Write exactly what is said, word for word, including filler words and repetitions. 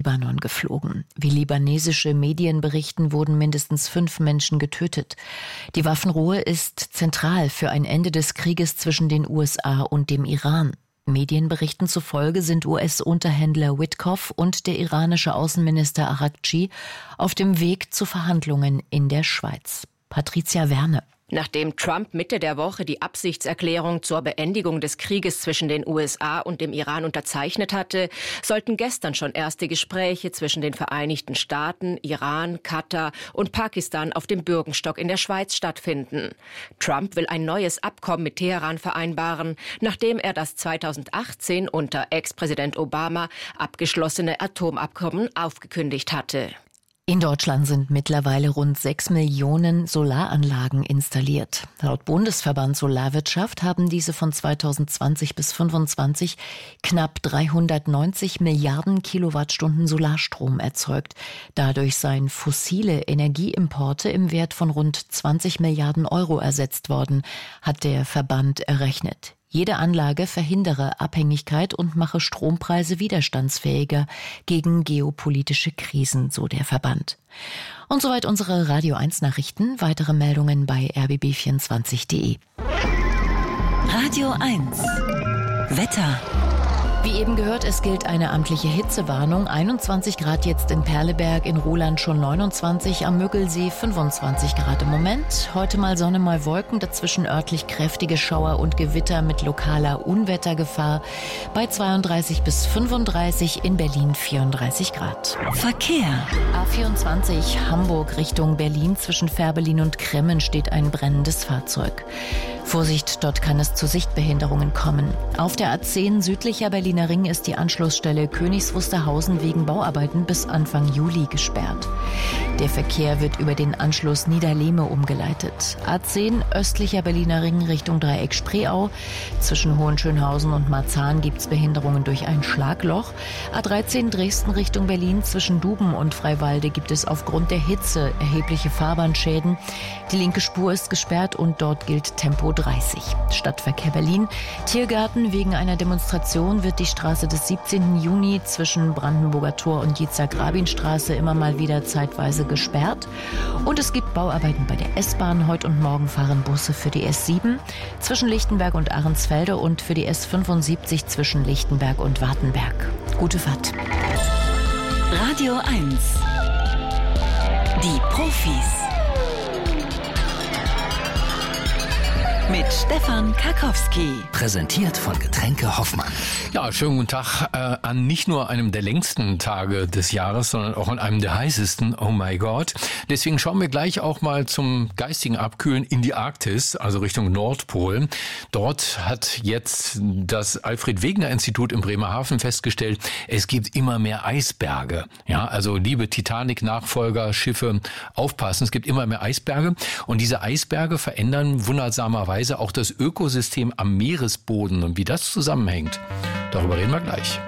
Libanon geflogen. Wie libanesische Medien berichten, wurden mindestens fünf Menschen getötet. Die Waffenruhe ist zentral für ein Ende des Krieges zwischen den U S A und dem Iran. Medienberichten zufolge sind U S-Unterhändler Witkoff und der iranische Außenminister Araghchi auf dem Weg zu Verhandlungen in der Schweiz. Patricia Werne. Nachdem Trump Mitte der Woche die Absichtserklärung zur Beendigung des Krieges zwischen den U S A und dem Iran unterzeichnet hatte, sollten gestern schon erste Gespräche zwischen den Vereinigten Staaten, Iran, Katar und Pakistan auf dem Bürgenstock in der Schweiz stattfinden. Trump will ein neues Abkommen mit Teheran vereinbaren, nachdem er das zweitausendachtzehn unter Ex-Präsident Obama abgeschlossene Atomabkommen aufgekündigt hatte. In Deutschland sind mittlerweile rund sechs Millionen Solaranlagen installiert. Laut Bundesverband Solarwirtschaft haben diese von zweitausendzwanzig bis fünfundzwanzig knapp dreihundertneunzig Milliarden Kilowattstunden Solarstrom erzeugt. Dadurch seien fossile Energieimporte im Wert von rund zwanzig Milliarden Euro ersetzt worden, hat der Verband errechnet. Jede Anlage verhindere Abhängigkeit und mache Strompreise widerstandsfähiger gegen geopolitische Krisen, so der Verband. Und soweit unsere Radio eins Nachrichten. Weitere Meldungen bei r b b vierundzwanzig punkt d e. Radio eins Wetter. Wie eben gehört, es gilt eine amtliche Hitzewarnung. einundzwanzig Grad jetzt in Perleberg, in Roland schon neunundzwanzig, am Müggelsee fünfundzwanzig Grad im Moment. Heute mal Sonne, mal Wolken, dazwischen örtlich kräftige Schauer und Gewitter mit lokaler Unwettergefahr. Bei zweiunddreißig bis fünfunddreißig, in Berlin vierunddreißig Grad. Verkehr. A vierundzwanzig Hamburg Richtung Berlin, zwischen Fährberlin und Kremmen steht ein brennendes Fahrzeug. Vorsicht, dort kann es zu Sichtbehinderungen kommen. Auf der A zehn südlicher Berliner Ring ist die Anschlussstelle Königs Wusterhausen wegen Bauarbeiten bis Anfang Juli gesperrt. Der Verkehr wird über den Anschluss Niederlehme umgeleitet. A zehn östlicher Berliner Ring Richtung Dreieck Spreeau. Zwischen Hohenschönhausen und Marzahn gibt es Behinderungen durch ein Schlagloch. A dreizehn Dresden Richtung Berlin, zwischen Duben und Freiwalde gibt es aufgrund der Hitze erhebliche Fahrbahnschäden. Die linke Spur ist gesperrt und dort gilt Tempo dreißig. Stadtverkehr Berlin. Tiergarten. Wegen einer Demonstration wird die Straße des siebzehnten Juni zwischen Brandenburger Tor und Jitzak-Rabin-Straße immer mal wieder zeitweise gesperrt. Und es gibt Bauarbeiten bei der S-Bahn. Heute und morgen fahren Busse für die S sieben zwischen Lichtenberg und Ahrensfelde und für die S fünfundsiebzig zwischen Lichtenberg und Wartenberg. Gute Fahrt. Radio eins. Die Profis. Mit Stefan Karkowski. Präsentiert von Getränke Hoffmann. Ja, schönen guten Tag äh, an nicht nur einem der längsten Tage des Jahres, sondern auch an einem der heißesten. Oh my God. Deswegen schauen wir gleich auch mal zum geistigen Abkühlen in die Arktis, also Richtung Nordpol. Dort hat jetzt das Alfred-Wegener-Institut in Bremerhaven festgestellt, es gibt immer mehr Eisberge. Ja, also liebe Titanic-Nachfolger, Schiffe, aufpassen, es gibt immer mehr Eisberge. Und diese Eisberge verändern wundersamerweise auch das Ökosystem am Meeresboden. Und wie das zusammenhängt, darüber reden wir gleich.